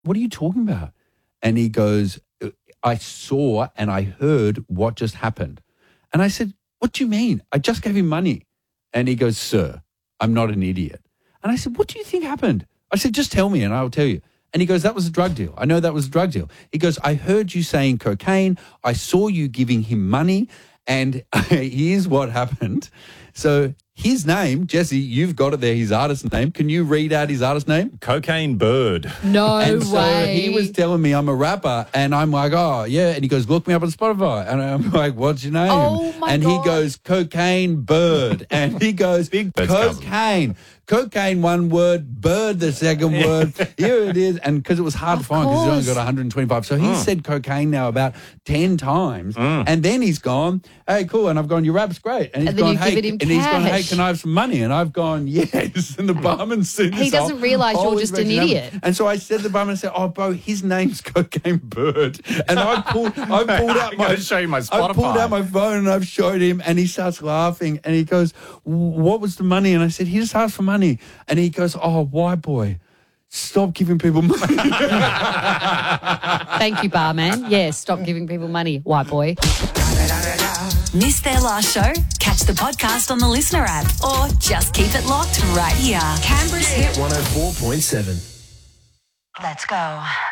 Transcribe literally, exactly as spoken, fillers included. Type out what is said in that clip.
what are you talking about? And he goes, I saw and I heard what just happened. And I said, what do you mean? I just gave him money. And he goes, sir, I'm not an idiot. And I said, what do you think happened? I said, just tell me and I'll tell you. And he goes, that was a drug deal. I know that was a drug deal. He goes, I heard you saying cocaine. I saw you giving him money. And here's what happened. So his name, Jesse, you've got it there, his artist name. Can you read out his artist name? Cocaine Bird. No and so way. he was telling me I'm a rapper, and I'm like, oh, yeah. And he goes, look me up on Spotify. And I'm like, what's your name? Oh, my and God. he goes, Cocaine Bird. And he goes, Big Bird's cocaine. Cocaine, one word, bird, the second word. Here it is. And because it was hard Of to find because he's only course. got one hundred twenty-five. So he Mm. said cocaine now about ten times. Mm. And then he's gone, hey, cool. And I've gone, your rap's great. And he's And then gone, you've hey, given him and he's gone, hey, cash. can I have some money? And I've gone, yes. And the barman's seen He this doesn't whole- realise you're whole just an interaction idiot. happen. And so I said to the barman, I said, oh, bro, his name's Cocaine Bird. And I pulled, I pulled out I'm my, gonna show you my I pulled Spotify. out my phone and I've showed him, and he starts laughing and he goes, what was the money? And I said, he just asked for money. And he goes, oh, white boy, stop giving people money. Thank you, barman. Yes, stop giving people money, white boy. Missed their last show? Catch the podcast on the Listener app or just keep it locked right here. Canberra's Hit one oh four point seven. Let's go.